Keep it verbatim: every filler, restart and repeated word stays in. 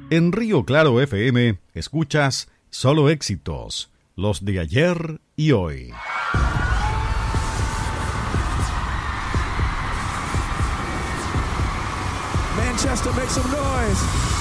En Río Claro F M escuchas solo éxitos, los de ayer y hoy. Manchester, make some noise.